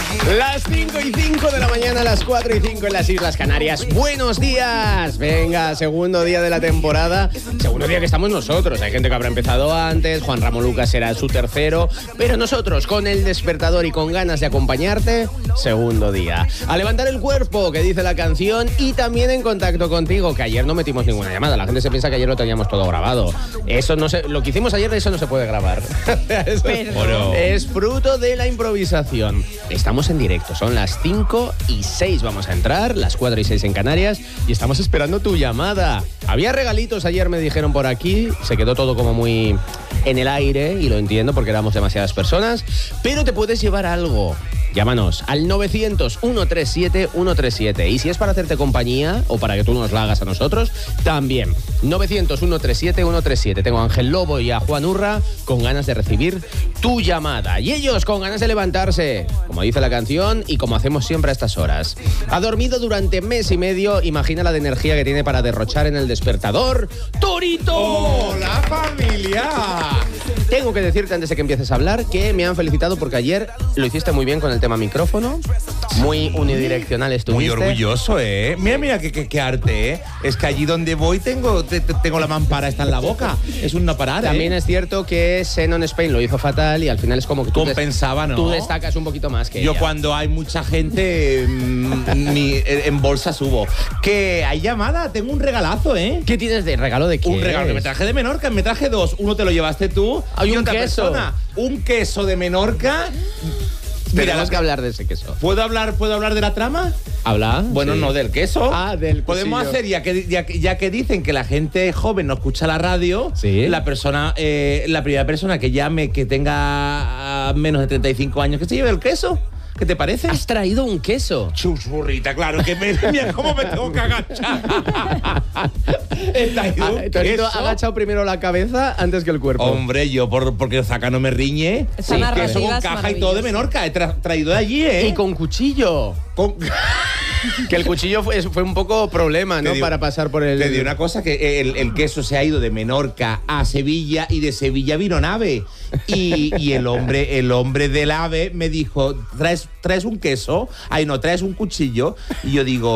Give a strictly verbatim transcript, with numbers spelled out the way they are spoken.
Las cinco y cinco de la mañana, las cuatro y cinco en las Islas Canarias. ¡Buenos días! Venga, segundo día de la temporada. Segundo día que estamos nosotros. Hay gente que habrá empezado antes. Juan Ramón Lucas será su tercero. Pero nosotros, con el despertador y con ganas de acompañarte, segundo día. A levantar el cuerpo, que dice la canción. Y también en contacto contigo, que ayer no metimos ninguna llamada. La gente se piensa que ayer lo teníamos todo grabado. Eso no se, lo que hicimos ayer, eso no se puede grabar. Eso es, es fruto de la improvisación. Estamos en directo, son las cinco y seis vamos a entrar, las cuatro y seis en Canarias, y estamos esperando tu llamada. Había regalitos ayer, me dijeron por aquí, se quedó todo como muy en el aire, y lo entiendo porque éramos demasiadas personas, pero te puedes llevar algo. Llámanos al novecientos, ciento treinta y siete, ciento treinta y siete. Y si es para hacerte compañía o para que tú nos la hagas a nosotros, también. novecientos, ciento treinta y siete, ciento treinta y siete. Tengo a Ángel Lobo y a Juan Urra con ganas de recibir tu llamada. Y ellos con ganas de levantarse, como dice la canción y como hacemos siempre a estas horas. Ha dormido durante mes y medio. Imagina la de energía que tiene para derrochar en el despertador. ¡Torito! ¡Hola, familia! Tengo que decirte antes de que empieces a hablar que me han felicitado porque ayer lo hiciste muy bien con el tema micrófono. Muy unidireccional estuviste. Muy orgulloso, ¿eh? Mira, mira qué, qué, qué arte, ¿eh? Es que allí donde voy tengo, te, te, tengo la mampara esta en la boca. Es un no parar, ¿eh? También es cierto que Xenon Spain lo hizo fatal y al final es como que tú compensaba, des- ¿no? Tú destacas un poquito más que Yo ella. Cuando hay mucha gente mm, mi, en bolsa subo. Que hay llamada, tengo un regalazo, ¿eh? ¿Qué tienes de regalo de qué? Un regalo que me traje de Menorca, me traje dos. Uno te lo llevaste tú. Hay y un otra queso. persona. Un queso de Menorca. Tenemos Mira, que hablar de ese queso. ¿Puedo hablar, ¿Puedo hablar de la trama? ¿Habla? Bueno, Sí. no, del queso. Ah, del Podemos cuchillo. hacer, ya que, ya, que- ya que dicen que la gente joven no escucha la radio, Sí. la persona, eh, la primera persona que llame que tenga ah, menos de treinta y cinco años, que se lleve el queso. ¿Qué te parece? Has traído un queso. Chuchurrita, claro, que me, mira cómo me tengo que agachar. He traído un Ah, Torito queso. ha agachado primero la cabeza antes que el cuerpo. Hombre, yo por, porque Zaca no me riñe. Esa Sí, narrativa queso con es caja y todo de Menorca. He tra- traído de allí, ¿eh? Y con cuchillo. Con- Que el cuchillo fue, fue un poco problema, ¿no? Te digo- Para pasar por el... Te digo una cosa, que el, el queso se ha ido de Menorca a Sevilla y de Sevilla vino nave. Y, y el hombre el hombre del AVE me dijo, ¿traes, traes un queso? Ay, no, traes un cuchillo. Y yo digo...